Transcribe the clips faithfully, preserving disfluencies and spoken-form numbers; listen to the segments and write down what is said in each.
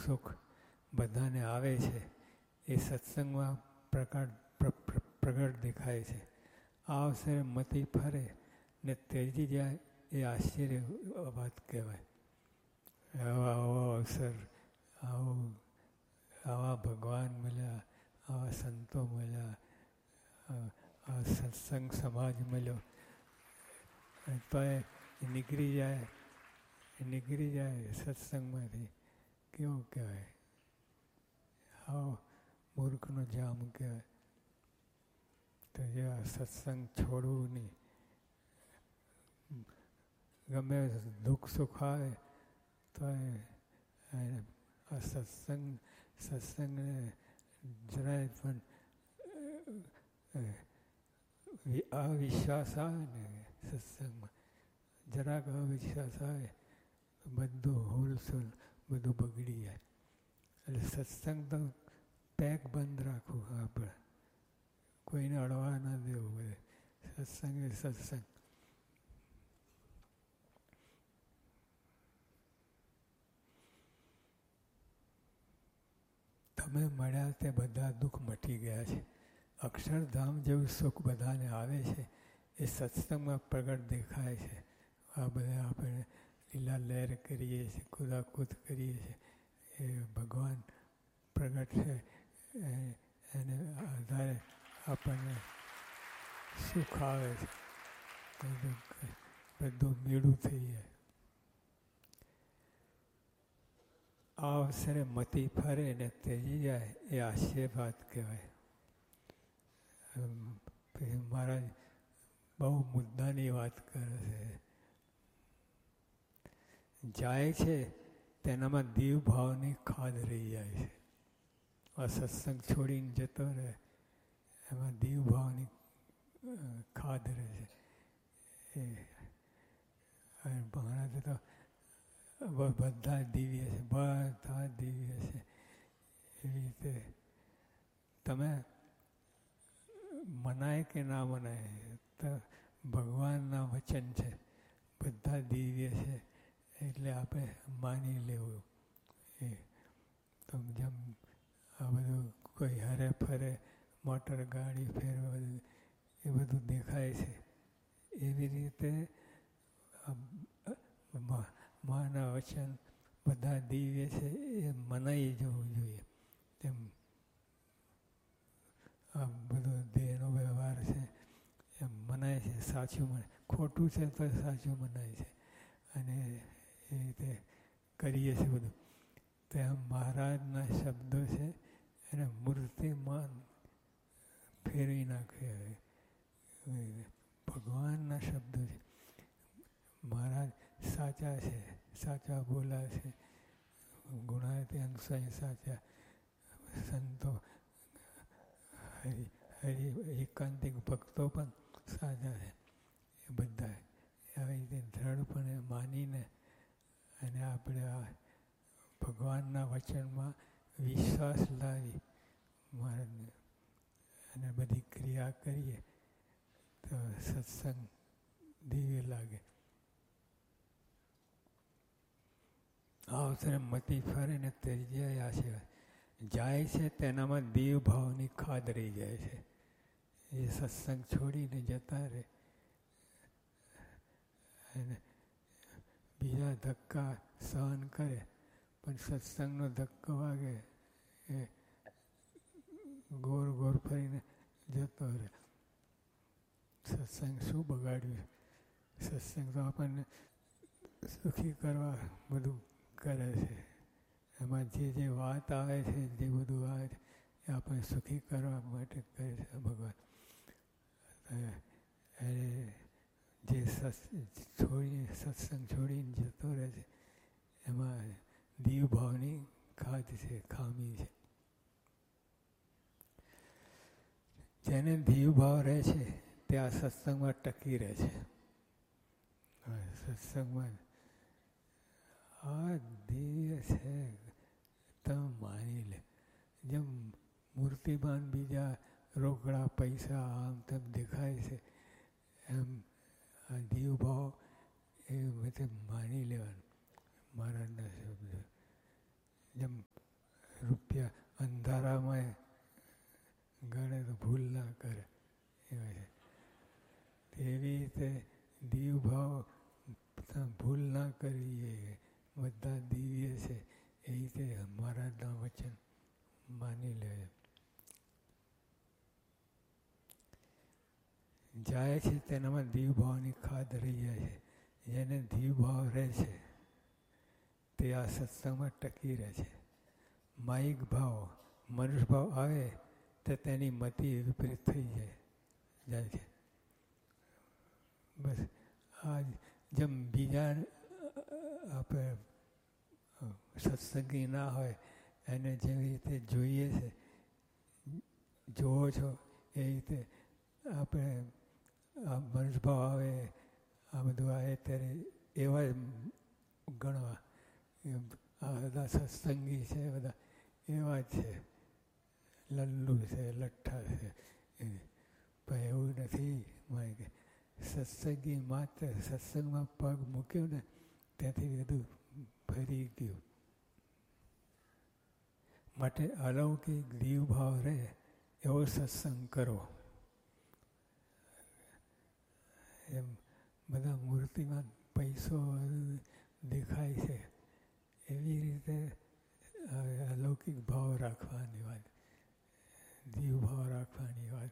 સુખ બધાને આવે છે એ સત્સંગમાં પ્રકાટ પ્રગટ દેખાય છે. આ અવસરે મતી ફરે ને તેજી જાય એ આશ્ચર્ય વાત કહેવાય. આવા આવો અવસર, આવો આવા ભગવાન મળ્યા, આવા સંતો મળ્યા, આ સત્સંગ સમાજ મળ્યો તો એ નીકળી જાય નીકળી જાય સત્સંગમાંથી કેવું કહેવાય, આવો મૂર્ખનો જામ કહેવાય. તો જે આ સત્સંગ છોડવું નહીં. ગમે દુઃખ સુખ આવે તો આ સત્સંગ સત્સંગને જરાય પણ અવિશ્વાસ આવે ને સત્સંગમાં, જરાક અવિશ્વાસ આવે તો બધું હોલસોલ બધું બગડી જાય. એટલે સત્સંગ તો પેક બંધ રાખવું આપણે, કોઈને અડવા ના દેવું. બધે સત્સંગ એ સત્સંગ. તમે મળ્યા તે બધા દુઃખ મટી ગયા છે. અક્ષરધામ જેવું સુખ બધાને આવે છે એ સત્સંગમાં પ્રગટ દેખાય છે. આ બધા આપણે લીલા લહેર કરીએ છીએ, કૂદાકૂદ કરીએ છીએ, એ ભગવાન પ્રગટ છે. એને આધારે આપણને સુખ આવે છે. બધું બધું મેળું થઈ જાય. આ અવસરે મતી ફરે ને તેજી જાય એ આશીર્વાદ કહેવાય. પછી મહારાજ બહુ મુદ્દાની વાત કરે છે. જાય છે તેનામાં દીવ ભાવની ખાદ રહી જાય છે. આ સત્સંગ છોડીને જતો રહે એમાં દીવ ભાવની ખાદ રહે છે. એ મહારાજ તો બધા દિવ્ય છે, બધા દિવ્ય છે. એવી રીતે તમે મનાય કે ના મનાય તો ભગવાનના વચન છે, બધા દિવ્ય છે એટલે આપણે માની લેવું. એ તો જેમ આ બધું કોઈ હરે ફરે મોટર ગાડી ફેરવે એ બધું દેખાય છે, એવી રીતે માના વચન બધા દિવ્ય છે એ મનાઈ જવું જોઈએ. તેમ આ બધો દેહનો વ્યવહાર છે એમ મનાય છે, સાચું મને ખોટું છે તો સાચું મનાય છે. અને એ રીતે કરીએ છીએ બધું. તેમ મહારાજના શબ્દો છે એને મૂર્તિમાન ફેરવી નાખે. ભગવાનના શબ્દો છે. મહારાજ સાચા છે, સાચા બોલા છે. ગુણાયતે અંશય સાચા સંતો, હરિ હરિ એકાંતિક ભક્તો પણ સાચા છે. એ બધા આવી રીતે દ્રઢપણે માનીને અને આપણે આ ભગવાનના વચનમાં વિશ્વાસ લાવી મહારાજને અને બધી ક્રિયા કરીએ તો સત્સંગ દિવ્ય લાગે. આ અવસરે મતી ફરે ને તેજી આશીર્વાદ જાય છે તેનામાં દેવ ભાવની ખાદ રહી જાય છે. એ સત્સંગ છોડીને જતા રહે અને બીજા ધક્કા સહન કરે પણ સત્સંગનો ધક્કો વાગે એ ગોર ગોર ફરીને જતો રહે. સત્સંગ શું બગાડ્યું? સત્સંગ તો આપણને સુખી કરવા બધું કરે છે. એમાં જે જે વાત આવે છે, જે બધું આવે છે એ આપણે સુખી કરવા માટે કરે છે ભગવાન. એ જે છોડીને સત્સંગ છોડીને જતો રહે છે એમાં દીવ ભાવની ખાદ છે, ખામી છે. જેને દીવ ભાવ રહે છે તે આ સત્સંગમાં ટકી રહે છે. સત્સંગમાં આ દિવ્ય છે તમે માની લે. જેમ મૂર્તિમાન બીજા રોકડા પૈસા આમ તેમ દેખાય છે એમ આ દીવ ભાવ એ બધે માની લેવાનું. મહારાજના શબ્દ જેમ રૂપિયા અંધારામાં ગણે તો ભૂલ ના કરે એવા છે. એવી રીતે દીવભાવ ભૂલ ના કરીએ, બધા દિવ્ય છે એ રીતે મહારાજના વચન માની લે. જાય છે તેનામાં દીવભાવની ખાદ રહી જાય છે. જેને દીવભાવ રહે છે તે આ સત્સંગમાં ટકી રહે છે. માયિક ભાવ, મનુષ્ય ભાવ આવે તો તેની મતિ વિપરીત થઈ જાય જાય છે. બસ આ જેમ બીજા આપણે સત્સંગી ના હોય એને જેવી રીતે જોઈએ છે, જોવો છો એ રીતે આપણે આ મનુષ્ય ભાવ આવે, આ બધું આવે ત્યારે એવા જ ગણવા. આ બધા સત્સંગી છે, બધા એવા જ છે, લલ્લુ છે, લઠ્ઠા છે. પણ એવું નથી. મારે સત્સંગી માત્ર સત્સંગમાં પગ મૂક્યો ને ત્યાંથી બધું ફરી ગયું. માટે અલૌકિક દીવભાવ રહે એવો સત્સંગ કરો. એમ બધા મૂર્તિમાં પૈસો દેખાય છે એવી રીતે અલૌકિક ભાવ રાખવાની વાત, દીવભાવ રાખવાની વાત.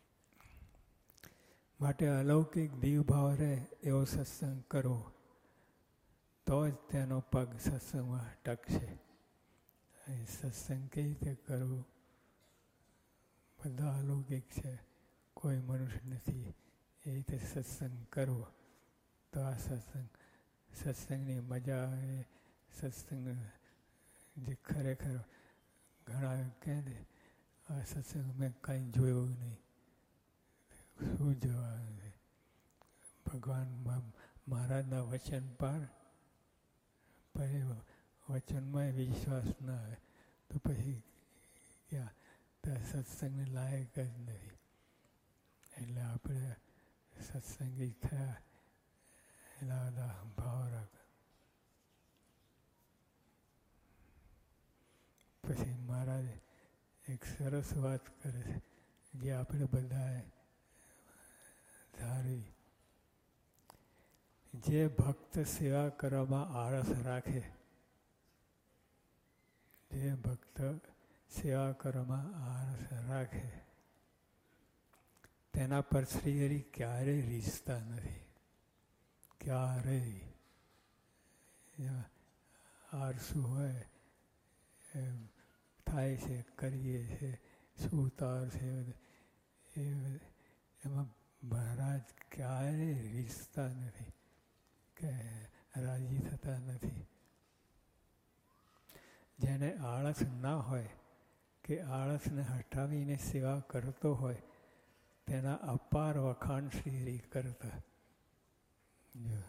માટે અલૌકિક દીવભાવ રહે એવો સત્સંગ કરો તો જ તેનો પગ સત્સંગમાં ટકશે. સત્સંગ કઈ રીતે કરવું? બધા અલૌકિક છે, કોઈ મનુષ્ય નથી. એ રીતે સત્સંગ કરવો તો આ સત્સંગ સત્સંગની મજા આવે. સત્સંગ જે ખરેખર ઘણા કહે ને આ સત્સંગ મેં કાંઈ જોયું નહીં. શું જોવા? ભગવાન મહારાજના વચન પાર, પછી વચનમાં વિશ્વાસ ના આવે તો પછી ક્યાં તો સત્સંગને લાયક જ નથી. એટલે આપણે સત્સંગી થયા એટલા બધા ભાવ રાખ. પછી મહારાજ એક સરસ વાત કરે છે જે આપણે બધાએ ધારી. જે ભક્ત સેવા કરવામાં આળસ રાખે, જે ભક્ત સેવા કરવામાં આળસ રાખે તેના પર શ્રી હરિ ક્યારેય રીઝતા નથી. ક્યારેય આળસુ હોય એમ થાય છે, કરીએ છે, શું ઉતાર છે એ એમાં મહારાજ ક્યારેય રીઝતા નથી કે રાજી થતા નથી. જેને આળસ ના હોય કે આળસને હટાવીને સેવા કરતો હોય તેના અપાર વખાણ શ્રી હરિ કરતા. જો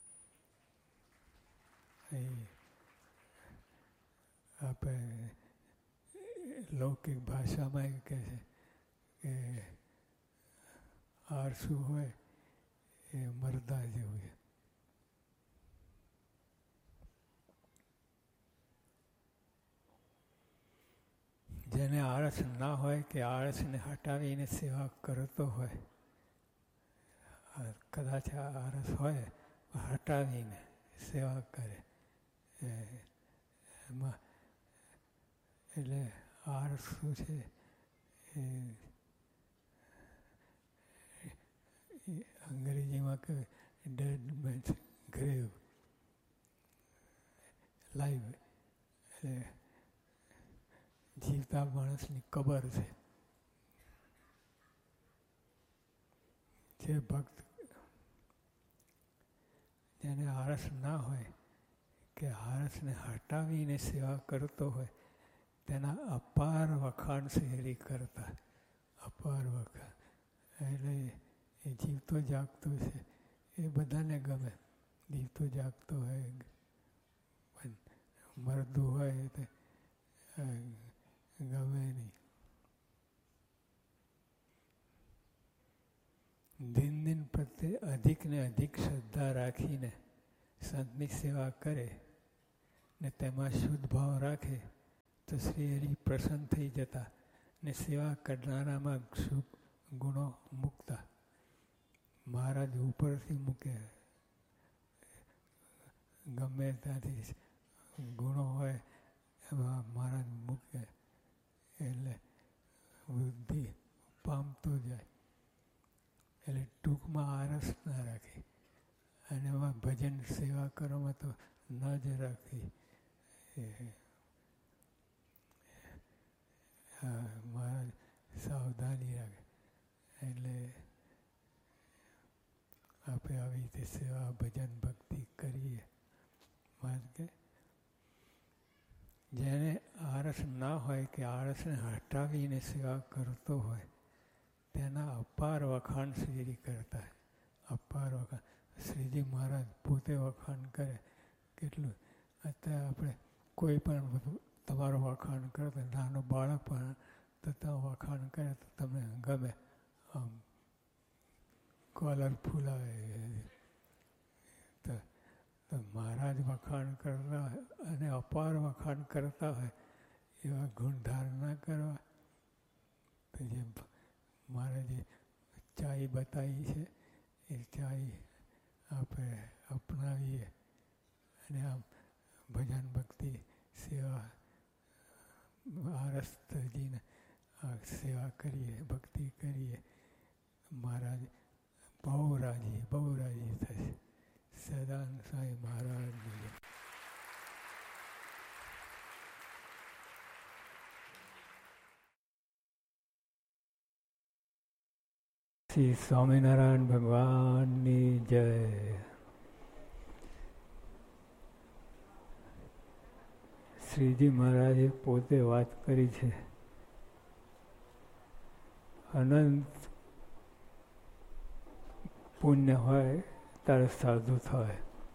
આપણે લૌકિક ભાષામાં એ કહે છે કે આળસુ હોય એ મરદા જેવું છે. જેને આળસ ના હોય કે આળસને હટાવીને સેવા કરતો હોય, કદાચ આળસ હોય હટાવીને સેવા કરે એમાં એટલે આળસ શું છે એ અંગ્રેજીમાં કહે ડેડ મેન્સ ગ્રેવ લાઈવ, એટલે જીવતા માણસની કબર છે. જે ભક્ત જેને આળસ ના હોય કે આળસને હટાવીને સેવા કરતો હોય તેના અપાર વખાણ શહેરી કરતા. અપાર વખાણ એટલે એ જીવતો જાગતો છે એ બધાને ગમે. જીવતો જાગતો હોય, મરદું હોય તો ગમે નહીં. દિન દિન પ્રત્યે અધિક ને અધિક શ્રદ્ધા રાખીને સંતની સેવા કરે ને તેમાં શુદ્ધ ભાવ રાખે તો શ્રી હરિ પ્રસન્ન થઈ જતા ને સેવા કરનારામાં સુખ ગુણો મૂકતા. મહારાજ ઉપરથી મૂકે, ગમે ત્યાંથી ગુણો હોય એમાં મહારાજ મૂકે એટલે વૃદ્ધિ પામતો જાય. એટલે ટૂંકમાં આરસ ના રાખી અને એમાં ભજન સેવા કરવામાં તો ન જ રાખી. મહારાજ સાવધાની રાખે. એટલે આપણે આવી રીતે સેવા ભજન ભક્તિ કરીએ. મહારાજ કે જેને આળસ ના હોય કે આળસને હટાવીને સેવા કરતો હોય તેના અપાર વખાણ શ્રીજી કરતા. અપાર વખાણ શ્રીજી મહારાજ પોતે વખાણ કરે. કેટલું અત્યારે આપણે કોઈ પણ બધું તમારું વખાણ કરો તો નાનો બાળક પણ તો વખાણ કરે તો તમને ગમે, આમ કોલર ફૂલાવે. તો મહારાજ વખાણ કરતા હોય અને અપાર વખાણ કરતા હોય એવા ગુણધાર ના કરવા. તો જે મહારાજે ચાઈ બતાવી છે એ ચાઈ આપણે અપનાવીએ અને આમ ભજન ભક્તિ સેવા આરસજીને સેવા કરીએ, ભક્તિ કરીએ. મહારાજ બહુ રાજી બહુ રાજી થશે. સદાન સાંઈ મહારાજની. શ્રી સ્વામિનારાયણ ભગવાનની જય. શ્રીજી મહારાજે પોતે વાત કરી છે, અનંત પુણ્ય હોય ત્યારે સાધુ થાય.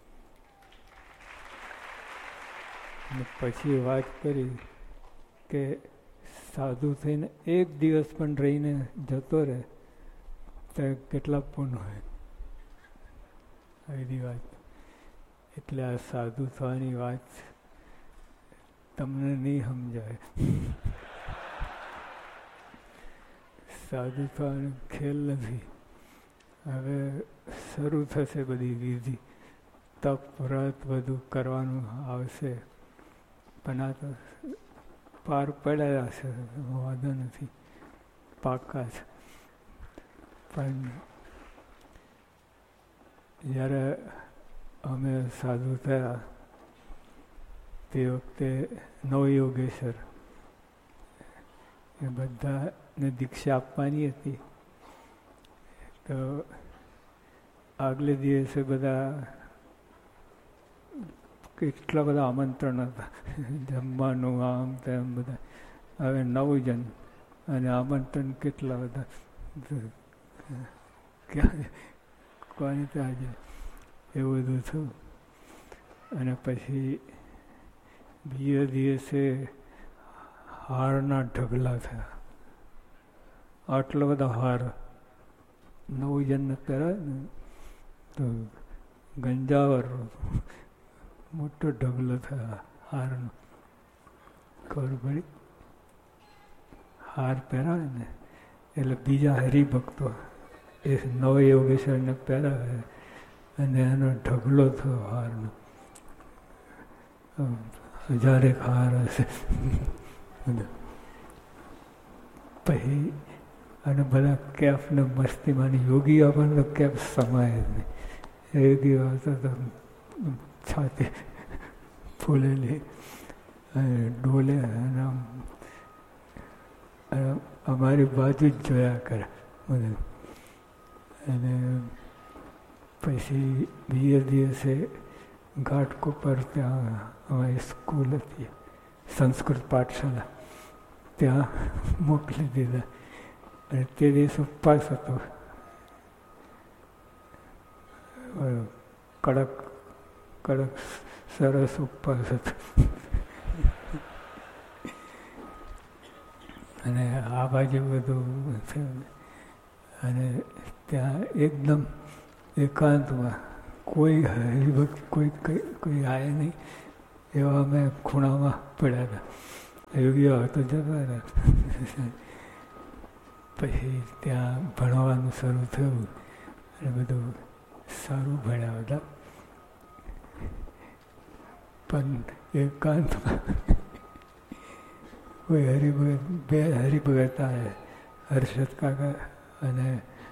અને પછી વાત કરી કે સાધુ થઈને એક દિવસ પણ રહીને જતો રહે તો કેટલા પુણ્ય હોય. એવી વાત. એટલે આ સાધુ થવાની વાત તમને નહીં સમજાય. સાધુ થવાનો ખેલ નથી. હવે શરૂ થશે બધી વિધિ, તપ વ્રત બધું કરવાનું આવશે, પણ આ તો પાર પડ્યા છે, વાંધો નથી, પાકા છે. પણ જ્યારે અમે સાધુ થયા તે વખતે નવયોગેશ્વર એ બધાને દીક્ષા આપવાની હતી. તો આગલે દિવસે બધા કેટલા બધા આમંત્રણ હતા, જમવાનું આમ તેમ બધા. હવે નવ જણ અને આમંત્રણ કેટલા બધા, ક્યાં કોની ત્યાં જાય એવું બધું થયું. અને પછી બીજે દિવસે હારના ઢગલા થયા. આટલા બધા હાર નવ જણને પહેરાય ને તો ગંજાવર મોટો ઢગલો થયા હારનો. ખબર પડી? હાર પહેરાવે ને એટલે બીજા હરિભક્તો એ નવ યોગેશ્વરને પહેરાવે અને એનો ઢગલો થયો હારનો. હજારેક હાર હશે. પછી અને બધા કેફ ને મસ્તીમાં યોગી આપણને તો કેફ સમાય જ નહીં. યોગી હતો તો છાતી ફૂલેલી અને ડોલે અને આમ અમારી બાજુ જ જોયા કરે બધું. અને પછી બીજે દિવસે ઘાટકોપર ત્યાં અમારી સ્કૂલ હતી, સંસ્કૃત પાઠશાળા, ત્યાં મોકલી દીધા. અને તે દિવસ ઉપવાસ હતો, કડક કડક સરસ ઉપવાસ હતો. અને આ બાજુ બધું થયું. અને ત્યાં એકદમ એકાંતમાં કોઈ હરિભક્ત કોઈ કોઈ આવે નહીં એવા અમે ખૂણામાં પડ્યા હતા. યોગીઓ તો જતા રહ્યા. પછી ત્યાં ભણવાનું શરૂ થયું અને બધું સારું ભણ્યા હતા. પણ એકાંતમાં કોઈ હરિભગત બે હરિભગત આવે, હર્ષદ કાકા અને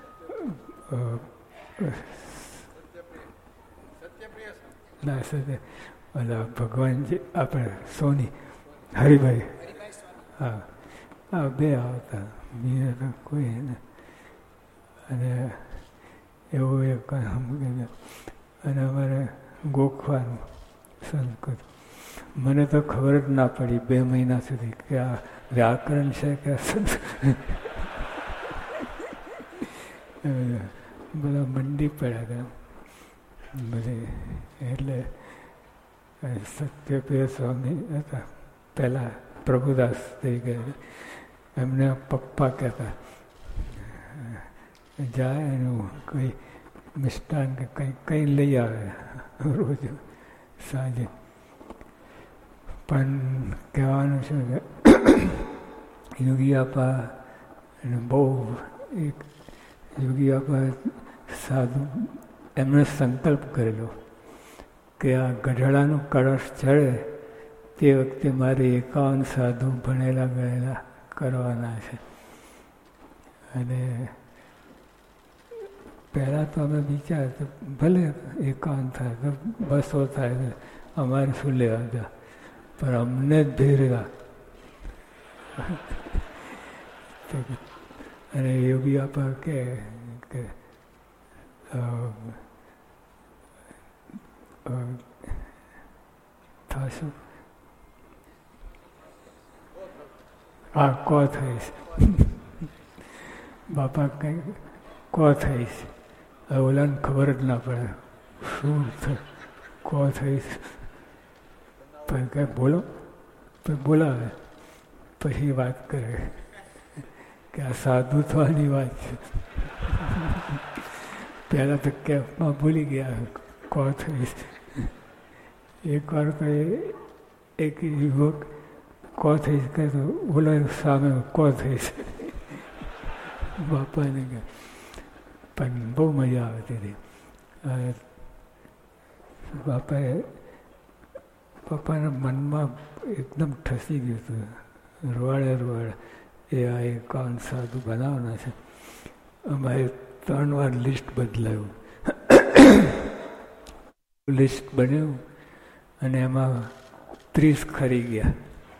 ના સત્ય ઓલા ભગવાનજી આપણે સોની હરિભાઈ, હા આ બે આવતા, બીજા તો કોઈ ને. અને એવું એક અને અમારે ગોખવાનું સંસ્કૃત. મને તો ખબર જ ના પડી બે મહિના સુધી કે આ વ્યાકરણ છે કે સંસ્કૃત. બધા મંડી પડ્યા હતા બધે. એટલે સત્યપ્રિય સ્વામી હતા પહેલાં પ્રભુદાસ તરીકે, એમને પપ્પા કહેતા. જાય એનું કંઈ મિષ્ટાન કે કંઈ કંઈ લઈ આવે રોજ સાંજે. પણ કહેવાનું છે કે યોગી આપા બહુ એક યોગી આપા સાધુ એમણે સંકલ્પ કરેલો કે આ ગઢડાનું કળશ ચડે તે વખતે મારે એકાવન સાધુ ભણેલા ગયેલા કરવાના છે. અને પહેલાં તો અમે વિચાર ભલે એકાવન થાય તો બસો થાય તો અમારે શું લેવા હતા, પણ અમને જ ભેરવા. અને યોગી આપા કે થશું હા કો થઈશ બાપા કંઈ કો થઈશ. ઓલાને ખબર જ ના પડે શું કો થઈશ. પણ કંઈ બોલો પણ બોલાવે પછી વાત કરે કે આ સાધુ થવાની વાત છે. પહેલાં તો કેમ્પમાં ભૂલી ગયા કો થઈશ. એકવાર તો એક યુવક કો થઈશ કહે તો બોલો સામે કો થઈશ બાપાને કહે. પણ બહુ મજા આવતી હતી. બાપાએ પપ્પાના મનમાં એકદમ ઠસી ગયું હતું, રોવાડે રોવાડે એ આ એકાવન સાધુ બનાવવાના છે. અમારે ત્રણ વાર લિસ્ટ બદલાયું. લિસ્ટ બન્યું અને એમાં ત્રીસ ખરી ગયા.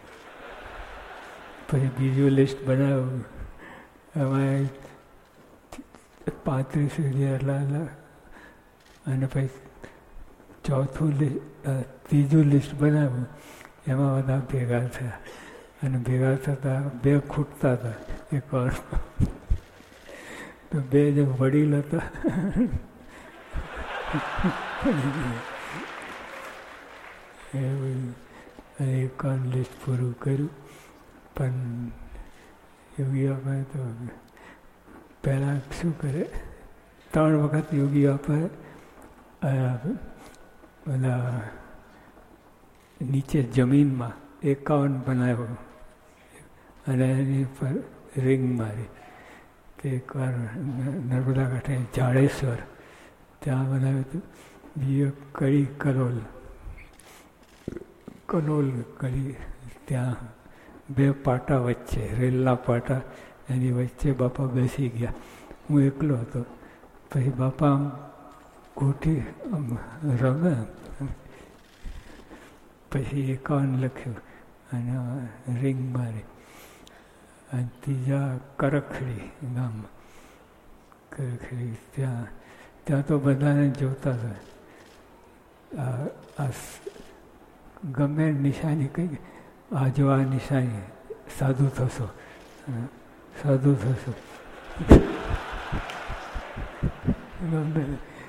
પછી બીજું લિસ્ટ બનાવ્યું, એમાં પાંત્રીસ એટલા. અને પછી ચોથું લિસ્ટ ત્રીજું લિસ્ટ બનાવ્યું, એમાં બધા ભેગા થયા. અને ભેગા થતા બે ખૂટતા હતા એકાવન. તો બે જે વડીલ હતા એ એકાવન લિસ્ટ પૂરું કર્યું. પણ યોગી આપણે તો પહેલાં શું કરે, ત્રણ વખત યોગી આપણે બધા નીચે જમીનમાં એકાવન બનાવ્યો અને એની પર રિંગ મારી. કે એકવાર નર્મદા કાંઠે જાડેશ્વર ત્યાં બનાવ્યું હતું. બીજો કડી કલોલ કલોલ કડી ત્યાં બે પાટા વચ્ચે રેલના પાટા એની વચ્ચે બાપા બેસી ગયા. હું એકલો હતો. પછી બાપા આમ ગોઠી આમ રમે. પછી એકાવન લખ્યું અને રિંગ મારી. અને ત્રીજા કરખડી ગામ કરખડી ત્યાં ત્યાં તો બધાને જોતા હતા. આ ગમે નિશાની કઈ આ જો આ નિશાની સાધુ થશો સાધુ થશો ગમે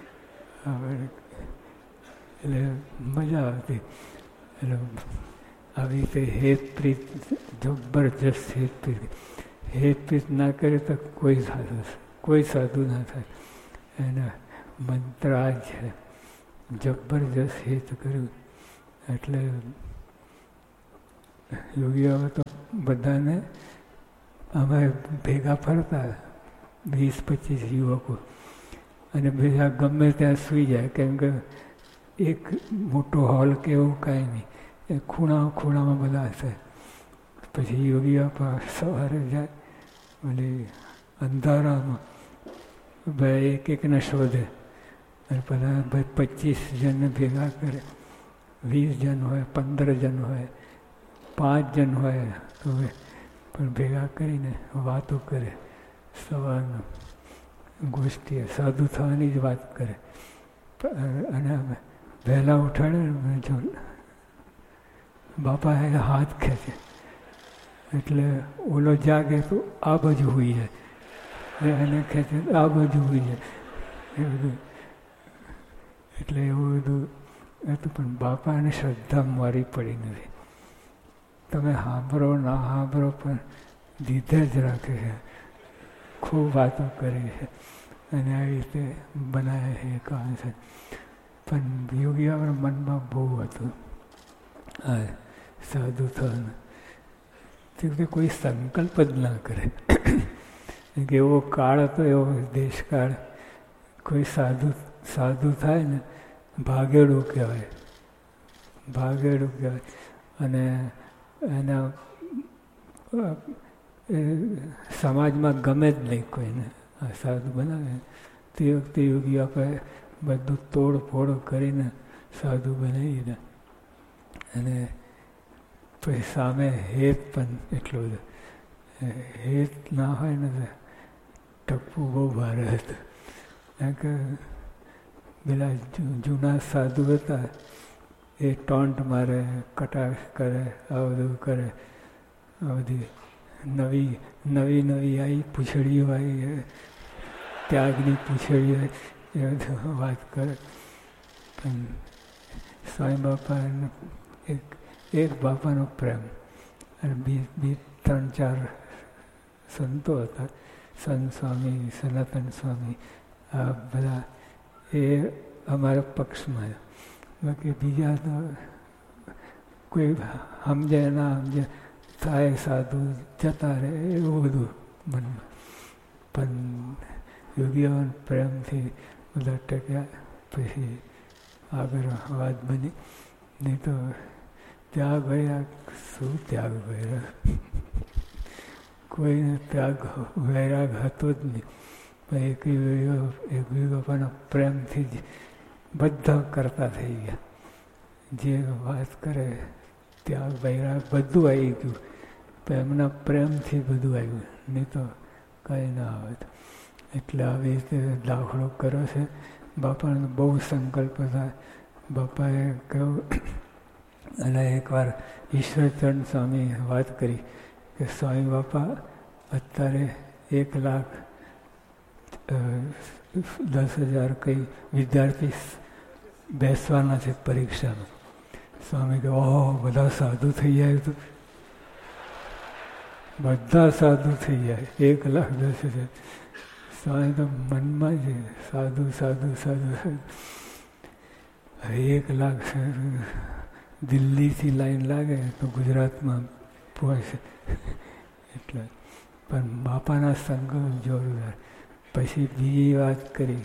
એટલે મજા આવતી. એટલે આવી રીતે હેતપ્રીત જબરજસ્ત હેતપ્રીત હેતપ્રીત ના કરે તો કોઈ સાધુ કોઈ સાધુ ના થાય. એના મંત્ર આ છે, જબરજસ્ત હેત કર્યું. એટલે યોગીઓ તો બધાને અમે ભેગા ફરતા વીસ પચીસ યુવકો અને બીજા ગમે ત્યાં સૂઈ જાય, કેમ કે એક મોટો હોલ કે એવું કાંઈ નહીં, એ ખૂણા ખૂણામાં બધા હશે. પછી યોગીઓ પર સવારે જાય અને અંધારામાં ભાઈ એક એકને શોધે અને બધા ભાઈ પચીસ જણને ભેગા કરે, વીસ જણ હોય, પંદર જણ હોય, પાંચ જણ હોય તો પણ ભેગા કરીને વાતો કરે. સવારનો ગોષ્ઠીએ સાધુ થવાની જ વાત કરે. અને અમે વહેલા ઉઠાડે જો બાપા એ હાથ ખેંચે એટલે ઓલો જાગે તો આ બાજુ હોઈ જાય, એને ખેંચે આ બાજુ હોઈ જાય, એ બધું. એટલે એવું બધું હતું. પણ બાપાને શ્રદ્ધા મારી પડી નથી. તમે સાંભળો ના સાંભળો પણ દીધે જ રાખે છે, ખૂબ વાતો કરી છે અને આવી રીતે બનાવે છે કામ છે. પણ યોગીઓના મનમાં બહુ હતું હા સાધુ થવાનું. તે કોઈ સંકલ્પ જ ના કરે કે એવો કાળ હતો, એવો દેશકાળ. કોઈ સાધુ સાધુ થાય ને ભાગેડું કહેવાય, ભાગેડું કહેવાય. અને એના સમાજમાં ગમે જ નહીં કોઈને આ સાધુ બનાવે. તે વખતે યોગી આપણે બધું તોડફોડ કરીને સાધુ બનાવી દીધા. અને પછી સામે હેત પણ એટલો બધો, હેત ના હોય ને ટપવું બહુ ભારે હતું. કારણ કે પેલા જૂના સાધુ હતા એ ટોન્ટ મારે, કટાક્ષ કરે, આ બધું કરે. આ બધી નવી નવી નવી આવી પૂંછડીઓ આવી, ત્યાગની પૂંછડીઓ એ બધું વાત કરે. પણ સ્વામી બાપાનો એક એક બાપાનો પ્રેમ અને બી બી ત્રણ ચાર સંતો હતા, સંત સ્વામી, સનાતન સ્વામી, આ બધા એ અમારા પક્ષમાં. બાકી બીજા તો કોઈ સમજે ના સમજે, થાય સાધુ જતા રહે એવું બધું મનમાં. પણ યોગીઓ પ્રેમથી બધા ટક્યા. પછી આગળ વાત બની. નહીં તો ત્યાગ વૈરાગ શું ત્યાગ વૈરાગ, કોઈને ત્યાગ વૈરાગ હતો જ નહીં. પણ એક એક બાપાના પ્રેમથી જ બધા કરતા થઈ ગયા. જે વાત કરે ત્યાગ વૈરાગ બધું આવી ગયું. પણ એમના પ્રેમથી બધું આવ્યું, નહીં તો કંઈ ના આવે. એટલે આવી રીતે દાખલો કર્યો છે. બાપાનો બહુ સંકલ્પ થાય. બાપાએ કહ્યું, અને એકવાર ઈશ્વરચંદ સ્વામી વાત કરી કે સ્વામી બાપા અત્યારે એક લાખ દસ હજાર કંઈ વિદ્યાર્થી બેસવાના છે પરીક્ષામાં. સ્વામી કહે ઓહ બધા સાધુ થઈ જાય તો બધા સાધુ થઈ જાય, એક લાખ દસ હજાર. સ્વામી તો મનમાં છે સાધુ સાધુ સાધુ સાધુ. એક લાખ દિલ્હીથી લાઈન લાગે તો ગુજરાતમાં પહોંચે. એટલે પણ બાપાના સંકલ્પ જોરદાર. પછી બીજી વાત કરી,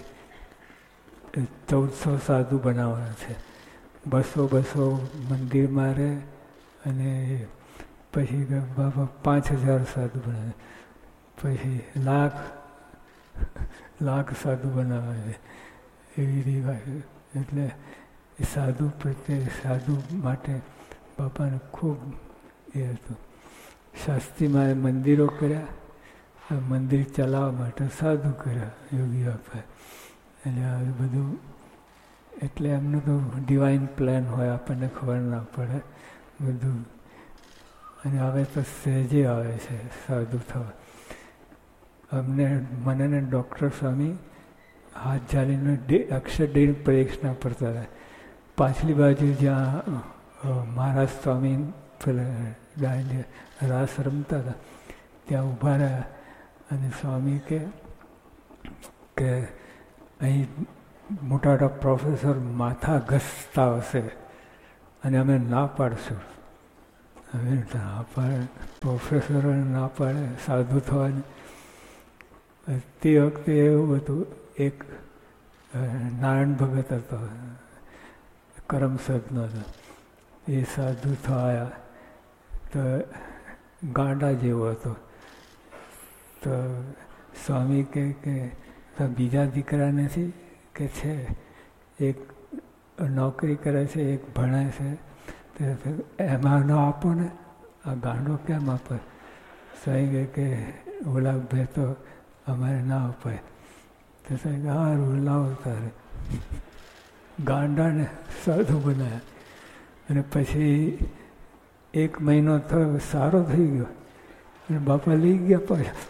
ચૌદસો સાધુ બનાવવાના છે. બસો બસો મંદિરમાં રહે અને પછી બાપા પાંચ હજાર સાધુ બનાવે. પછી લાખ લાખ સાધુ બનાવે છે. એવી રીત. એટલે એ સાધુ પ્રત્યે, સાધુ માટે બાપાને ખૂબ એ હતું. શાસ્ત્રીમાં મંદિરો કર્યા, મંદિર ચલાવવા માટે સાધુ કર્યા યોગી બાપાએ. એટલે આ બધું, એટલે એમનું તો ડિવાઇન પ્લાન હોય, આપણને ખબર ના પડે બધું. અને હવે તો સહેજે આવે છે સાધુ થવા. અમને મને ને ડૉક્ટર સ્વામી હાથ જાલીને અક્ષરદેવ પરીક્ષા પડતા હતા. પાછલી બાજુ જ્યાં મહારાજ સ્વામી પેલા રાસ રમતા હતા ત્યાં ઊભા રહ્યા. અને સ્વામી કે કે અહીં મોટા મોટા પ્રોફેસર માથા ઘસતા હશે અને અમે ના પાડશું. હવે ના પાડે, પ્રોફેસરોને ના પાડે સાધુ થવાની. તે વખતે એવું હતું, એક નારાયણ ભગત હતો, કરમસદનો હતો. એ સાધુ થયા તો ગાંડા જેવો હતો. તો સ્વામી કહે કે બીજા દીકરા નથી કે છે, એક નોકરી કરે છે, એક ભણે છે, એમાં ન આપો ને, આ ગાંડો કેમ આપે? સ્વામી કહે કે ઓલા બે તો અમારે ના અપાય. તો સ્વામી કહે હારું લાવો તારે. ગાંડાને સાધુ બનાવ્યા. અને પછી એક મહિનો થયો, સારો થઈ ગયો અને બાપા લઈ ગયા પાછા.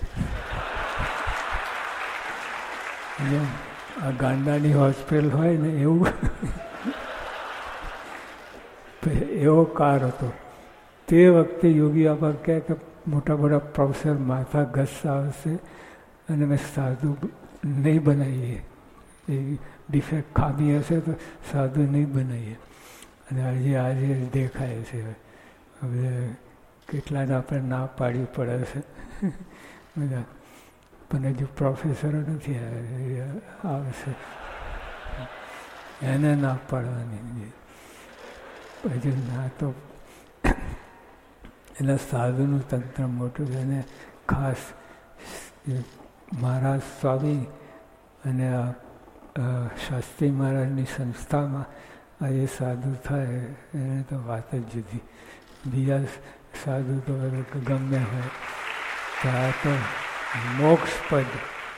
આ ગાંડાની હોસ્પિટલ હોય ને એવું એવો કાર હતો. તે વખતે યોગી બાબા કહે કે મોટા મોટા પ્રોફેસર માથા ઘસતા આવશે અને મેં સાધુ નહીં બનાવીએ, એ ડિફેક્ટ ખામી હશે તો સાધુ નહીં બનાવીએ. અને આજે આજે દેખાય છે. હવે કેટલાને આપણે ના પાડવી પડે છે બધા, પણ હજુ પ્રોફેસરો નથી આવશે, એને ના પાડવાની. હજુ ના તો એના સાધુનું તંત્ર મોટું છે. અને ખાસ મહારાજ સ્વામી અને શાસ્ત્રી મહારાજની સંસ્થામાં આ એ સાધુ થાય એને તો વાત જ જુદી. બીજા સાધુ તો ગમે હોય તો આ તો મોક્ષ પદ,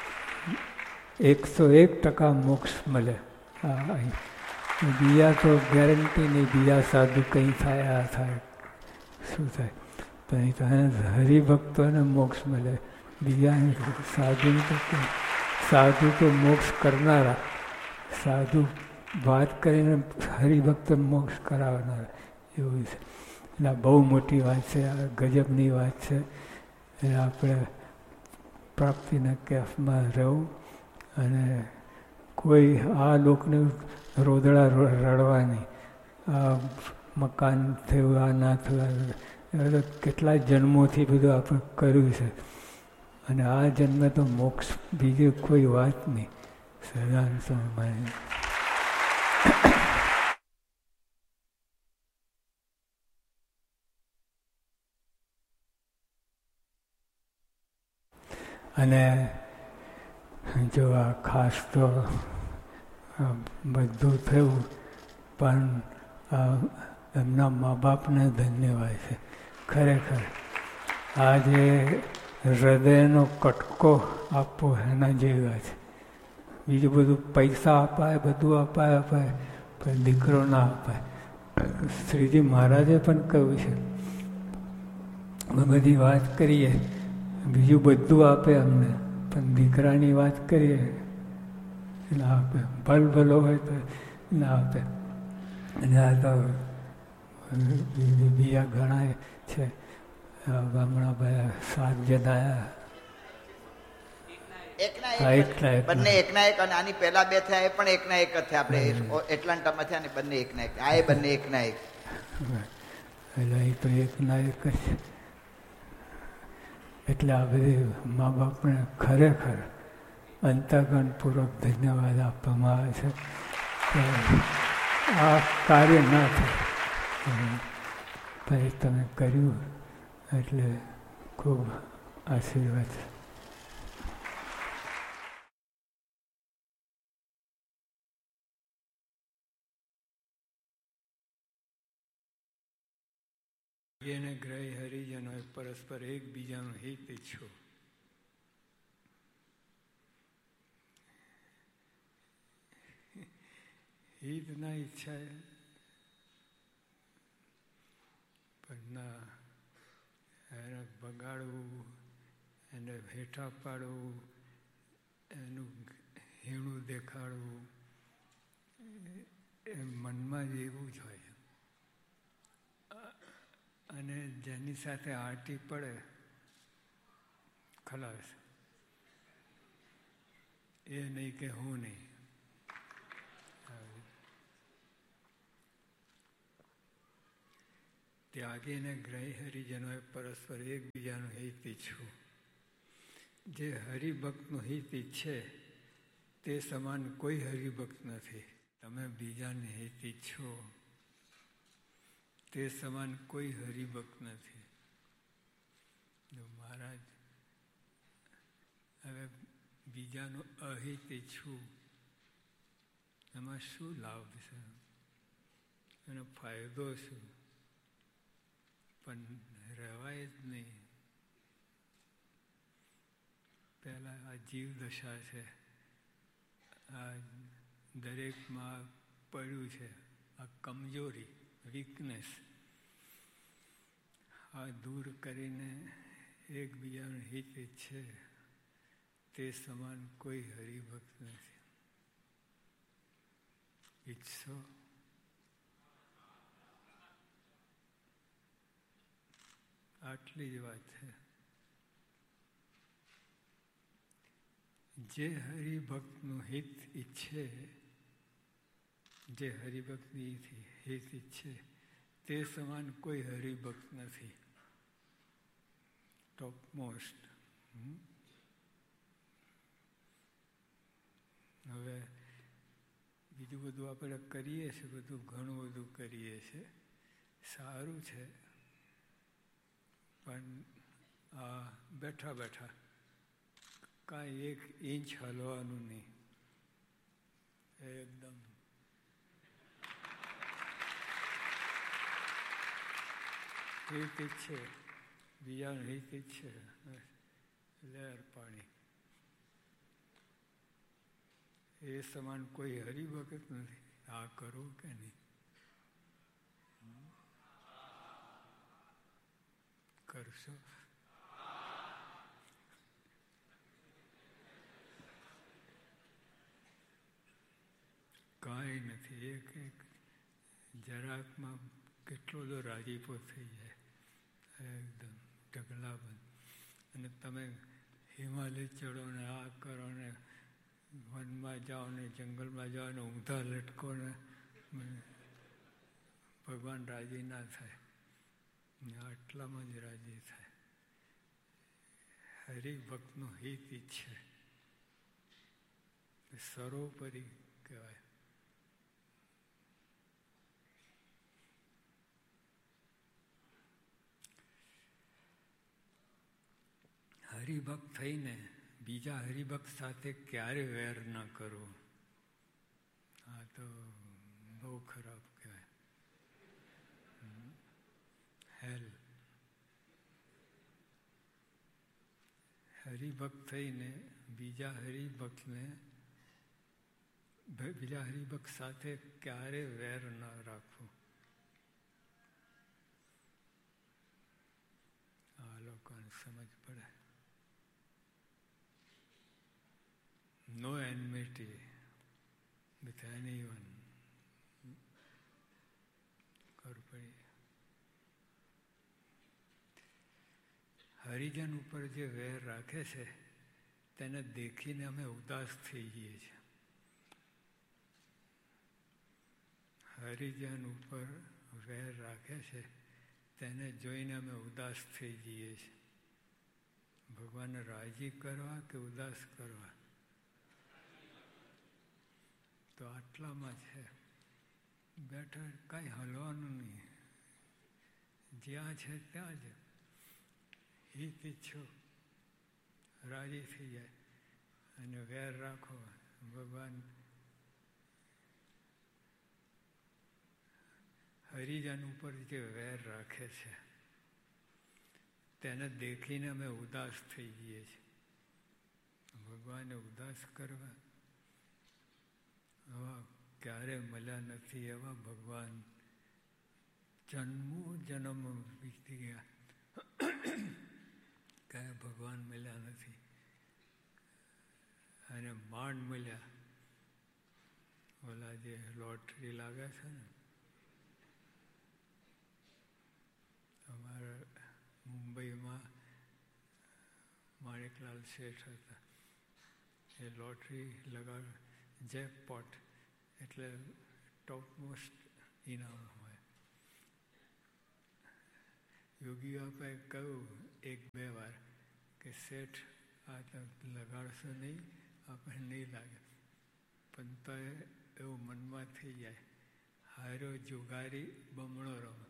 એકસો એક ટકા મોક્ષ મળે. હા, બીજા તો ગેરંટી નહીં, બીજા સાધુ કંઈ થાય, આ થાય, શું થાય. પણ તો હરિભક્તોને મોક્ષ મળે. બીજા સાધુ તો સાધુ તો મોક્ષ કરનારા, સાધુ વાત કરીને હરિભક્ત મોક્ષ કરાવનારા, એવું છે. એટલે આ બહુ મોટી વાત છે, આ ગજબની વાત છે. એટલે આપણે પ્રાપ્તિના કેફમાં રહેવું અને કોઈ આ લોકને રોદડા રડવા નહીં. આ મકાન થયું, આ ના થયું, એ કેટલા જન્મોથી બધું આપણે કર્યું છે. અને આ જન્મે તો મોક્ષ, બીજી કોઈ વાત નહીં. સદાન સમય અને જો આ ખાસ તો બધું થયું, પણ એમના મા બાપને ધન્યવાદ છે ખરેખર. આજે હૃદયનો કટકો આપવો એના જેવા છે. બીજું બધું પૈસા અપાય, બધું અપાય અપાય પણ દીકરો ના અપાય. શ્રીજી મહારાજે પણ કહ્યું છે, બધી વાત કરીએ, બીજું બધું આપે અમને, પણ દીકરાની વાત કરીએ ના આપે. ભલ ભલો હોય તો ના આપે. અને આ તો બીજા ઘણા છે. હમણાં બધા સાત જણા બંને એકના એક, અને આની પહેલા બે થયા એ પણ એકના એક જ થયા. આપણે એટલાન્ટામાં થયા ને બંને એકના એક, આ એ બંને એકના એક. એટલે એ તો એકના એક જ. એટલે આ બધી મા બાપને ખરેખર અંતઃકરણપૂર્વક ધન્યવાદ આપવામાં આવે છે કે આ કાર્ય ના થાય, પછી તમે કર્યું એટલે ખૂબ આશીર્વાદ છે. એને ગ્રહી હરિજનો પરસ્પર એકબીજાનું હિત ઈચ્છો. હિત ના ઈચ્છાએ પણ ના એને બગાડવું, એને હેઠા પાડવું, એનું હીણું દેખાડવું, એ મનમાં જ એવું જ હોય. અને જેની સાથે આંટી પડે ખલાસ, એ નહીં કે હું નહીં. ત્યાગીને ગ્રહી હરિજનોએ પરસ્પર એકબીજાનું હિત ઈચ્છવું. જે હરિભક્તનું હિત ઈચ્છે તે સમાન કોઈ હરિભક્ત નથી. તમે બીજાને હિત ઈચ્છો તે સમાન કોઈ હરિભક્ત નથી. જો મહારાજ હવે બીજાનું અહિત ઈચ્છવું એમાં શું લાભ છે, એનો ફાયદો શું? પણ રહેવાય જ નહીં. પહેલાં આ જીવ દશા છે, આ દરેકમાં પડ્યું છે આ કમજોરી, વીકનેસ. આ દૂર કરીને એકબીજાનું હિત ઈચ્છે તે સમાન કોઈ હરિભક્ત નથી. ઈચ્છો? આટલી જ વાત છે. જે હરિભક્તનું હિત ઈચ્છે, જે હરિભક્તની હિત ઈચ્છે તે સમાન કોઈ હરિભક્ત નથી. Top most. હવે બીજું બધું આપણે કરીએ છીએ, બધું ઘણું બધું કરીએ છીએ, સારું છે. પણ આ બેઠા બેઠા કાંઈ એક ઇંચ હલવાનું નહીં. એકદમ હિત ઈચ્છે, બીજાનું હિત ઈચ્છે, લહેર પાણી. એ સમાન કોઈ હરિભક્ત નથી. આ કરો કે નહીં? કરશો? કાંઈ નથી. એક એક જરાકમાં કેટલો બધો રાજીપો થઈ જાય, એકદમ ઢગલાબંધ. અને તમે હિમાલય ચડો ને આ કરો ને વનમાં જાઓ ને જંગલમાં જાઓ ને ઊંધા લટકો ને ભગવાન રાજી ના થાય. આટલામાં જ રાજી થાય. હરિભક્તનું હિત ઈચ્છે સર્વોપરી કહેવાય. હરિભક્ત થઈને બીજા હરિભક્ત સાથે ક્યારે વેર ન કરવો, આ તો બહુ ખરાબ કહેવાય. હેલ. હરિભક્ત થઈને બીજા હરિભક્તને બીજા હરિભક્ત સાથે ક્યારે વેર ન રાખવું. આ લોકોને સમજ પડે. No enmity with anyone. કરવું પડે. હરિજન ઉપર જે વેર રાખે છે તેને દેખીને અમે ઉદાસ થઈ જઈએ છીએ. હરિજન ઉપર વેર રાખે છે તેને જોઈને અમે ઉદાસ થઈ જઈએ છીએ. ભગવાનને રાજી કરવા કે ઉદાસ કરવા? તો આટલામાં છે. બેઠા કાંઈ હલવાનું નહીં. જ્યાં છે ત્યાં જ હિત ઈચ્છો, રાજી થઈ જાય અને વેર રાખો. ભગવાન હરિજન ઉપર જે વેર રાખે છે તેને દેખીને અમે ઉદાસ થઈ જઈએ છીએ. ભગવાનને ઉદાસ કરવા આવા ક્યારે મળ્યા નથી. એવા ભગવાન જન્મો જન્મ વીતી ગયા, ક્યાંય ભગવાન મળ્યા નથી. અને માંડ મળ્યા. ઓલા જે લોટરી લાગે છે ને, અમારા મુંબઈમાં માણેકલાલ શેઠ હતા. એ લોટરી લગાડ જેકપોટ એટલે ટોપ મોસ્ટ ઇનામ હોય. યોગી બાપાએ કહ્યું એક બે વાર કે શેઠ આ તો લગાડશો નહીં, આપણને નહીં લાગે. પણ તો એવું મનમાં થઈ જાય, હાર્યો જુગારી બમણો રમ,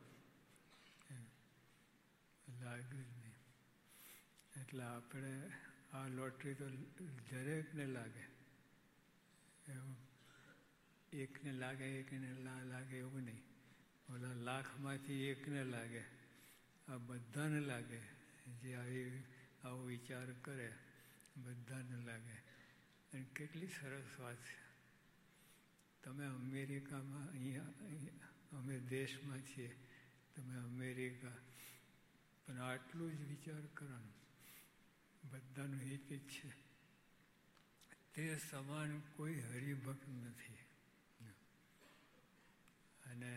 લાગ્યું જ નહીં. એટલે આપણે આ લોટરી તો દરેકને લાગે, એવું એકને લાગે એકને ના લાગે એવું નહીં. ઓલા લાખમાંથી એકને લાગે, આ બધાને લાગે. જે આવી આવો વિચાર કરે બધાને લાગે. અને કેટલી સરસ વાત છે. તમે અમેરિકામાં અહીંયા અમે દેશમાં છીએ, તમે અમેરિકા, પણ આટલું જ વિચાર કરવાનું, બધાનું હિત જ છે. તે સમાન કોઈ હરિભક્ત નથી. અને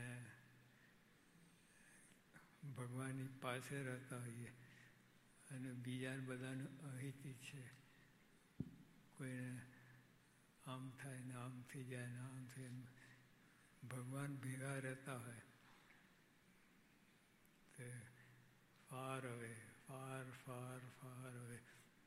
ભગવાનની પાસે રહેતા હોઈએ અને બીજા બધાનું અહિતી છે. કોઈને આમ થાય ને આમ થઈ જાય ને આમ થાય, ભગવાન ભેગા રહેતા હોય તે ફાર હવે ફાર ફાર ફાર હવે.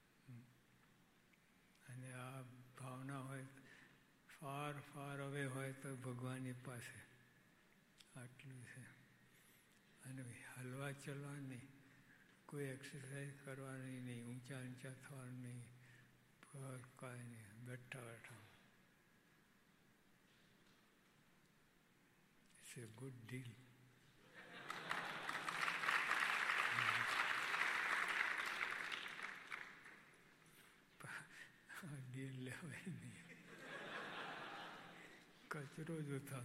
અને આ ભાવના હોય ફાર ફાર હવે હોય તો ભગવાનની પાસે આટલું છે. અને હલવા ચલવાની, કોઈ એક્સરસાઇઝ કરવાની નહીં, ઊંચા ઊંચા થવાનું નહીં, કાંઈ નહીં, બેઠા બેઠા. It's A good deal. Deal લેવાય નહીં, કચરો જોતા.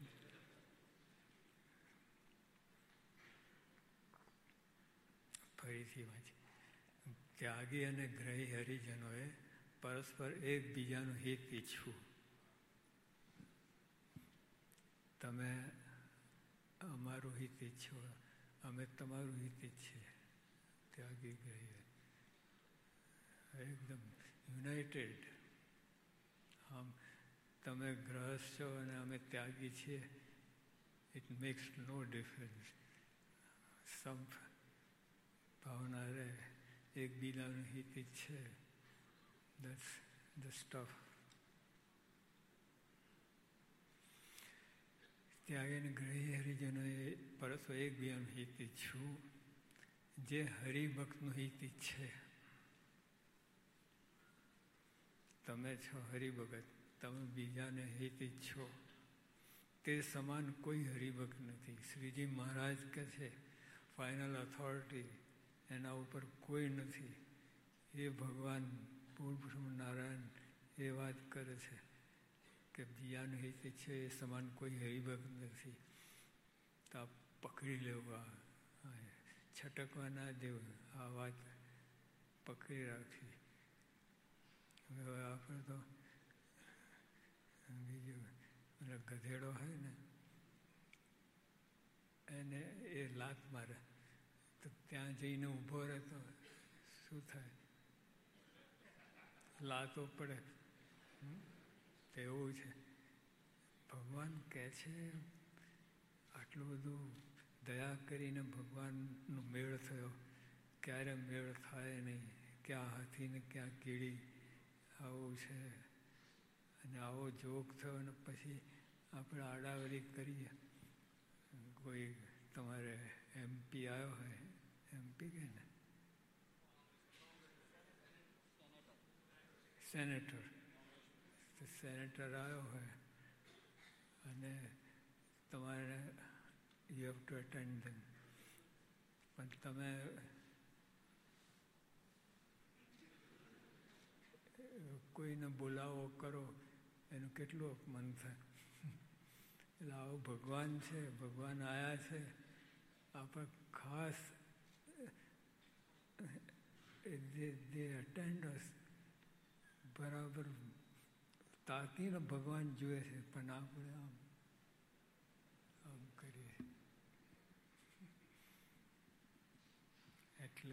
ફરીથી વાંચી. ત્યાગી અને ગ્રહી હરિજનોએ પરસ્પર એકબીજાનું હિત ઈચ્છવું. તમે અમારું હિત ઈચ્છો, અમે તમારું હિત ઈચ્છીએ. ત્યાગી ગ્રહી એકદમ યુનાઇટેડ. આમ તમે ગ્રહસ્થ છો અને અમે ત્યાગી છીએ, ઇટ મેક્સ નો ડિફરન્સ. સમ ભાવના રહે, એકબીજાનું હિત છે. That's the stuff. ત્યાગીને ગ્રહી હરિજનોએ પરસ્પર એકબીજાનું હિત ઈચ્છવું. જે હરિભક્તનું હિત ઈચ્છે, તમે છો હરિભગત, તમે બીજાને હિત ઈચ્છો, તે સમાન કોઈ હરિભક્ત નથી. શ્રીજી મહારાજ કહે છે ફાઇનલ ઓથોરિટી એના ઉપર કોઈ નથી. એ ભગવાન પૂર્ણ નારાયણ એ વાત કરે છે કે બીજાનું હિત છે એ સમાન કોઈ હરિભક્ત નથી. તો આ પકડી લેવું, આ છટકવા ના દેવું, આ વાત પકડી રાખવી. હવે આપણે તો બીજું એટલે ગધેડો હોય ને એને એ લાત મારે તો ત્યાં જઈને ઊભો રહે તો શું થાય? લાતો પડે. એવું છે. ભગવાન કહે છે આટલું બધું દયા કરીને ભગવાનનો મેળ થયો, ક્યારે મેળ થાય નહીં, ક્યાં હાથી ને ક્યાં કીડી, આવું છે. અને આવો જોગ થયો ને પછી આપણે આડાવડી કરીએ. કોઈ તમારે એમપી આવ્યો હોય, એમપી કે ને સેનેટર, સેનેટર આવ્યો હોય અને તમારે યુ હેવ ટુ અટેન્ડ ધેમ, પણ તમે કોઈને બોલાવો કરો એનું કેટલું અપમાન થાય. એટલે આવો ભગવાન છે, ભગવાન આવ્યા છે આપણે ખાસ દે અટેન્ડ અસ. બરાબર તાકીને ભગવાન જુએ છે, પણ આપણે આમ આમ કરીએ. એટલે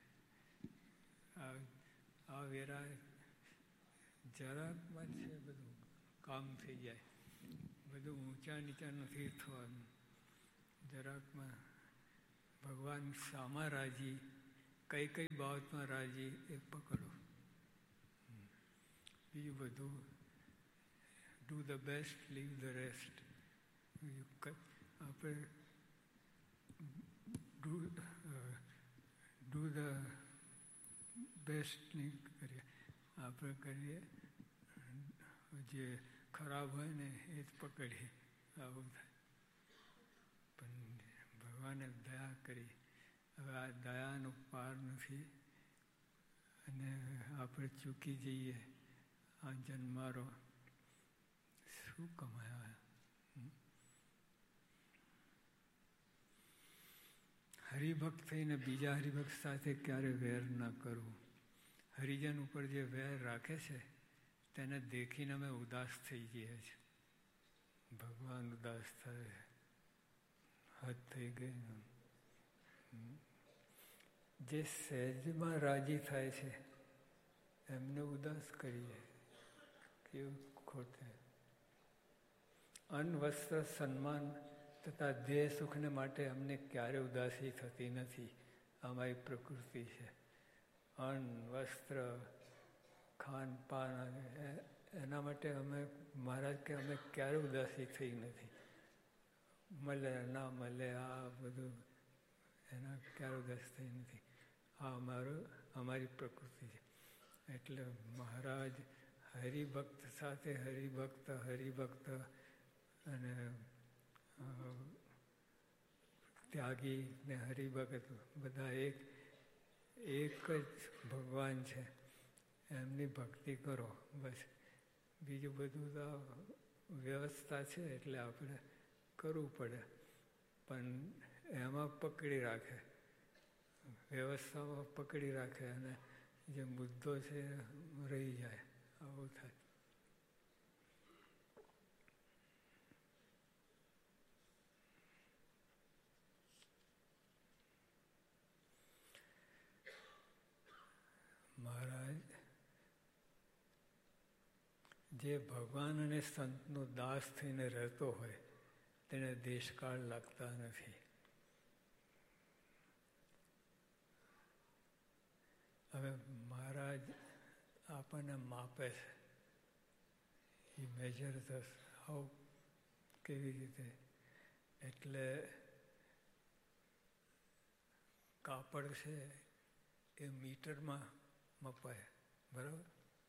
આ વેરા જરાકમાં છે બધું કામ થઈ જાય. બધું ઊંચા નીચા નથી થવાનું, જરાકમાં ભગવાન શામાં રાજી, કઈ કઈ બાબતમાં રાજી એ પકડો. બીજું બધું do the best, leave the rest. આપણે ડુ ડુ ધ બેસ્ટ નહીં કરીએ, આપણે કરીએ જે ખરાબ હોય ને એ જ પકડીએ, આવું થાય. પણ ભગવાને દયા કરી. હવે આ દયાનો પાર નથી અને આપણે ચૂકી જઈએ આ જન્મારો, શું કમાયા. હરિભક્ત થઈને બીજા હરિભક્ત સાથે ક્યારે વેર ના કરવું. હરિજન ઉપર જે વેર રાખે છે તેને દેખીને અમે ઉદાસ થઈ જઈએ છીએ. ભગવાન ઉદાસ થાય, હદ થઈ ગઈ. જે સહેજમાં રાજી થાય છે એમને ઉદાસ કરીએ, કેવું ખોટે. અન્ન, વસ્ત્ર, સન્માન તથા દેહ સુખને માટે અમને ક્યારે ઉદાસી થતી નથી. અમારી પ્રકૃતિ છે. અન્ન, વસ્ત્ર, ખાન પાન એના માટે અમે મહારાજ કે અમે ક્યારે ઉદાસી થઈ નથી. મળે ના મળે આ બધું એના ક્યારે ઉદાસ થઈ નથી. આ અમારું અમારી પ્રકૃતિ છે. એટલે મહારાજ હરિભક્ત સાથે હરિભક્ત હરિભક્ત અને ત્યાગી ને હરિભગત બધા એક એક જ ભગવાન છે. એમની ભક્તિ કરો બસ. બીજું બધું તો વ્યવસ્થા છે એટલે આપણે કરવું પડે, પણ એમાં પકડી રાખે, વ્યવસ્થામાં પકડી રાખે અને જે મુદ્દો છે રહી જાય, આવું થાય. મહારાજ જે ભગવાન અને સંતનો દાસ થઈને રહેતો હોય તેને દેશકાળ લાગતા નથી. હવે મહારાજ આપણને માપે છે. એ મેજર ધ હાઉ, કેવી રીતે. એટલે કાપડ છે એ મીટરમાં મપાય, બરાબર.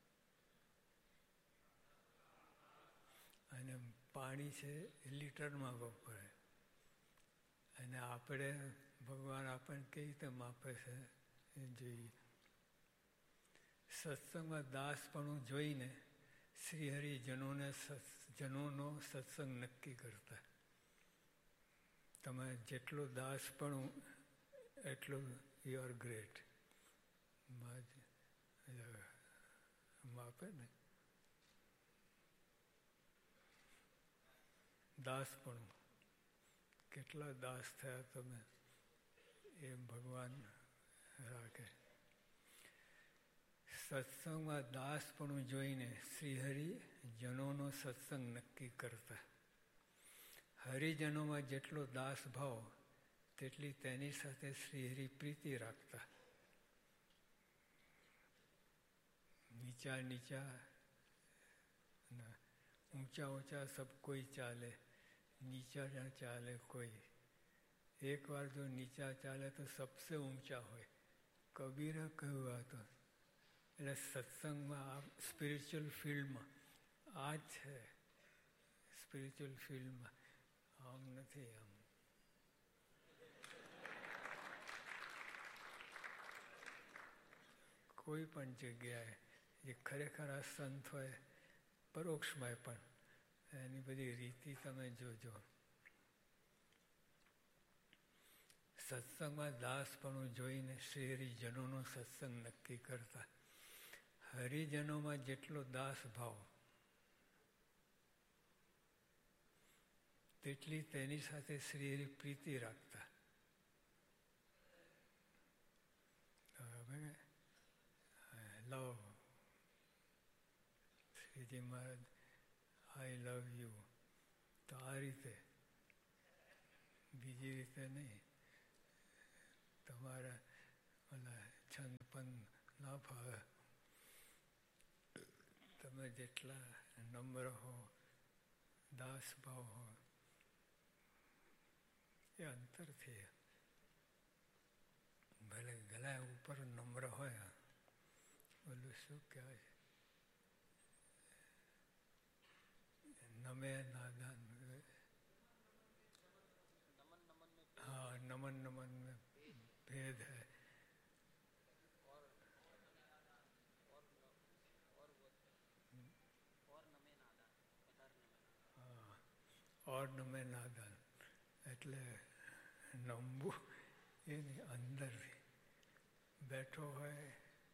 અને પાણી છે એ લીટરમાં વપરાય. અને આપણે ભગવાન આપણને કઈ રીતે માપે છે એ જોઈએ. સત્સંગમાં દાસપણું જોઈને શ્રીહરિજનોને જનોનો સત્સંગ નક્કી કરતા. તમે જેટલો દાસપણું એટલું યુ આર ગ્રેટ. માપે ને દાસપણું, કેટલા દાસ થયા તમે એ ભગવાન રાખે. સત્સંગમાં દાસપણું જોઈને શ્રીહરિ જનોનો સત્સંગ નક્કી કરતા. હરિજનોમાં જેટલો દાસ ભાવ તેટલી તેની સાથે શ્રીહરિ પ્રીતિ રાખતા. નીચા નીચા ઊંચા ઊંચા સબ કોઈ ચાલે, નીચા ના ચાલે કોઈ. એક વાર જો નીચા ચાલે તો સબસે ઊંચા હોય. કબીરે કહ્યું આ તો. એટલે સત્સંગમાં આ સ્પિરિચ્યુઅલ ફિલ્ડમાં આ જ છે. સ્પિરિચ્યુઅલ ફિલ્ડમાં આમ નથી. આમ કોઈ પણ જગ્યાએ જે ખરેખર આ સંત હોય, પરોક્ષમાં પણ એની બધી રીતિ તમે જોજો. સત્સંગમાં દાસપણું જોઈને શ્રી હરિજનોનો સત્સંગ નક્કી કરતા. હરિજનોમાં જેટલો દાસ ભાવ તેટલી તેની સાથે શ્રી હરિ પ્રીતિ રાખતા. લવ શ્રીજી મહારાજ આઈ લવ યુ, તો આ રીતે, બીજી રીતે નહીં. તમારે ઓલા છંદ પણ ના ફાવે. તમે જેટલા નમ્ર હો, દાસભાવ હો, એ અંતરથી ભલે ગલા ઉપર નમ્ર હોય, ઓલું શું કહેવાય છે નમે નાદાન. हाँ नमन नमन में भेद है. हाँ और નમે નાદાન એટલે નમવું એની અંદર બેઠો હોય,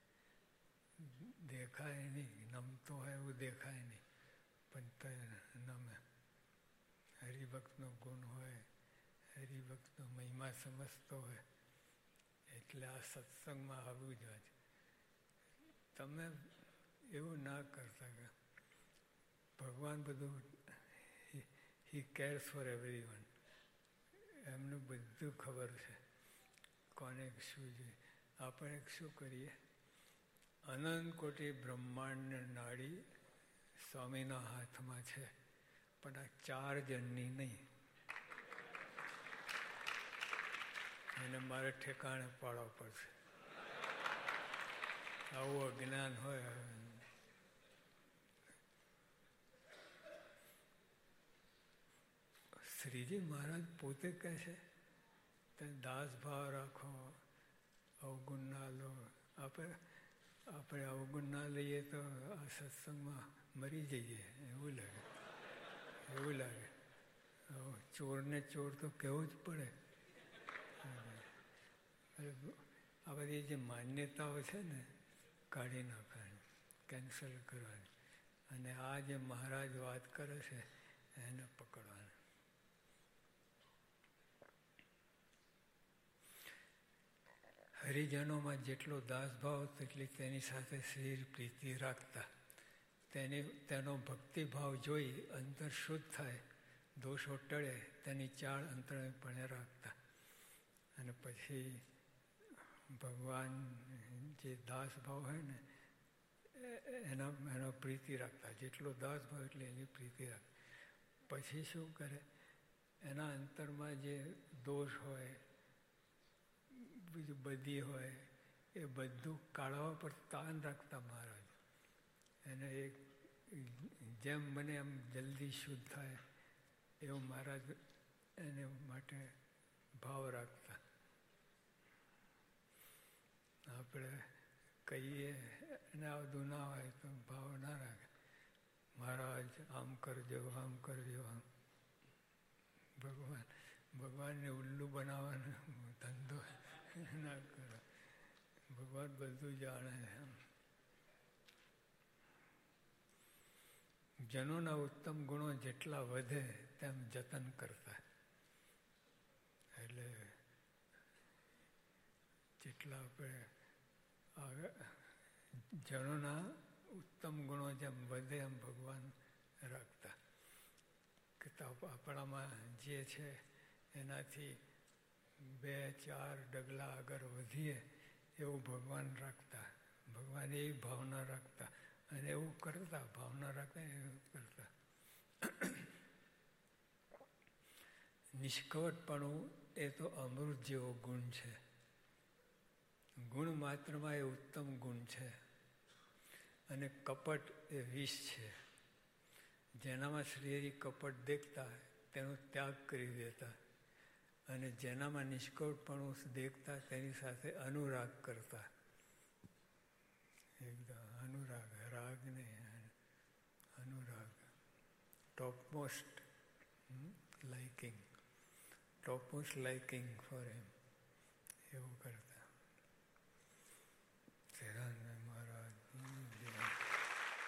દેખાય નહીં, નમતો હોય એવું દેખાય નહીં, પણ તે નમે. હરિભક્તનો ગુણ હોય, હરિભક્તનો મહિમા સમજતો હોય, એટલે આ સત્સંગમાં આવવું જોઈએ. તમે એવું ના કરતા કે ભગવાન બધું હી કેર્સ ફોર એવરી વન, એમનું બધું ખબર છે કોને શું જોઈએ. આપણે શું કરીએ, અનંત કોટી બ્રહ્માંડ નાડી સ્વામીના હાથમાં છે, પણ આ ચાર જણની નહીં. એને મારે ઠેકાણે પાડવા પડશે. આવું અજ્ઞાન હોય. શ્રીજી મહારાજ પોતે કહે છે તે દાસભાવ રાખો, અવગુણ ના લો. આપણે આપણે અવગુણ ના લઈએ તો આ સત્સંગમાં મરી જઈએ એવું લાગે, એવું લાગે. ચોરને ચોર તો કહેવું જ પડે. આ બધી જે માન્યતાઓ છે ને કાઢી નાખવાની, કેન્સલ કરવાની, અને આ જે મહારાજ વાત કરે છે એને પકડવાની. હરિજનોમાં જેટલો દાસભાવ તેટલી તેની સાથે શ્રી પ્રીતિ રાખતા. તેની તેનો ભક્તિભાવ જોઈ અંતર શુદ્ધ થાય, દોષો ટળે, તેની ચાળ અંતરપણે રાખતા. અને પછી ભગવાન જે દાસભાવ હોય ને એના એનો પ્રીતિ રાખતા. જેટલો દાસભાવ એટલે એની પ્રીતિ રાખતા. પછી શું કરે, એના અંતરમાં જે દોષ હોય, બીજું બધી હોય, એ બધું કાઢવા પર તાન રાખતા મહારાજ. એને એક જેમ બને એમ જલ્દી શુદ્ધ થાય એવું મહારાજ એને માટે ભાવ રાખતા. આપણે કહીએ એને આ બધું ના હોય તો ભાવ ના રાખે. મહારાજ આમ કરજો, આમ કરજો, આમ. ભગવાન ભગવાનને ઉલ્લુ બનાવવાનો ધંધો ના કરો. ભગવાન બધું જાણે છે. જનોના ઉત્તમ ગુણો જેટલા વધે તેમ જતન કરતા. એટલે જેટલા આપણે જનોના ઉત્તમ ગુણો જેમ વધે એમ ભગવાન રાખતા. કે આપણામાં જે છે એનાથી બે ચાર ડગલા આગળ વધીએ એવું ભગવાન રાખતા. ભગવાન એવી ભાવના રાખતા અને એવું કરતા. ભાવના રાખતા એવું કરતા. નિષ્કપટપણું એ તો અમૃત જેવો ગુણ છે. ગુણ માત્રમાં એ ઉત્તમ ગુણ છે. અને કપટ એ વિષ છે. જેનામાં શ્રીહરિ કપટ દેખતા તેનો ત્યાગ કરી દેતા, અને જેનામાં નિષ્કપટપણું દેખતા તેની સાથે અનુરાગ કરતા. એકદમ અનુરાગ, રાગ નહીં, Anurag. Topmost liking, topmost liking for him એવું કરતા.